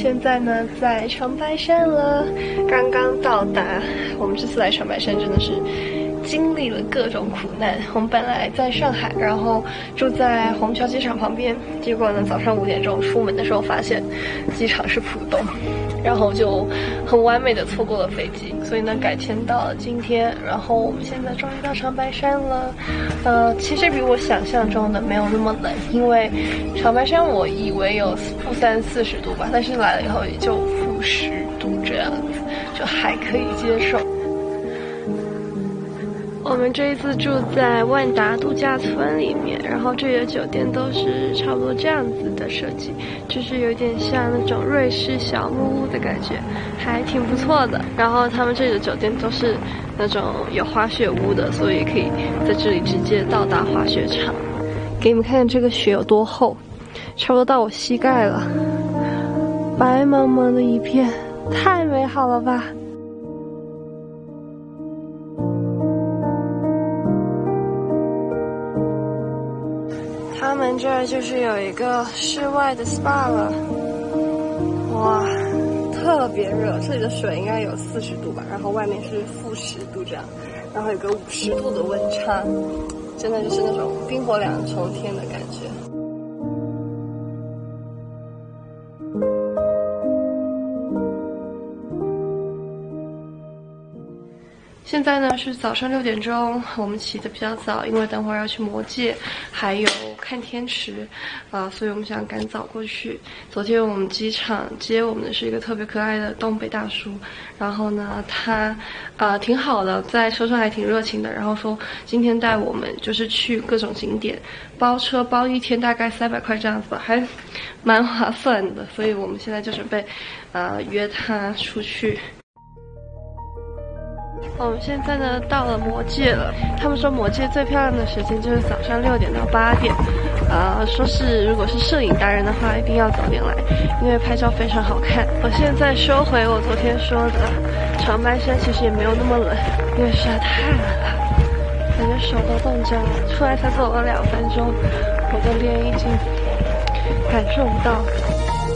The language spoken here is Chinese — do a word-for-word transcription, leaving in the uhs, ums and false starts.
现在呢在长白山了，刚刚到达。我们这次来长白山真的是经历了各种苦难。我们本来在上海，然后住在虹桥机场旁边，结果呢早上五点钟出门的时候发现机场是浦东，然后就很完美的错过了飞机，所以呢改签到了今天。然后我们现在终于到长白山了，呃，其实比我想象中的没有那么冷，因为长白山我以为有负三四十度吧，但是来了以后也就负十度这样子，就还可以接受。我们这一次住在万达度假村里面，然后这里的酒店都是差不多这样子的设计，就是有点像那种瑞士小木屋的感觉，还挺不错的。然后他们这里的酒店都是那种有滑雪屋的，所以可以在这里直接到达滑雪场。给你们看看这个雪有多厚，差不多到我膝盖了，白茫茫的一片，太美好了吧。他们这儿就是有一个室外的 S P A 了，哇，特别热，这里的水应该有四十度吧，然后外面是负十度这样，然后有个五十度的温差，真的就是那种冰火两重天的感觉。现在呢是早上六点钟，我们起得比较早，因为等会儿要去魔界，还有看天池，啊、呃，所以我们想赶早过去。昨天我们机场接我们的是一个特别可爱的东北大叔，然后呢，他呃挺好的，在车上还挺热情的，然后说今天带我们就是去各种景点，包车包一天大概三百块这样子吧，还蛮划算的，所以我们现在就准备呃约他出去。我们现在呢到了魔界了，他们说魔界最漂亮的时间就是早上六点到八点，呃，说是如果是摄影达人的话，一定要早点来，因为拍照非常好看。我现在收回我昨天说的，长白山其实也没有那么冷，因为实在太冷了，感觉手都冻僵了。出来才走了两分钟，我的脸已经感受不到了。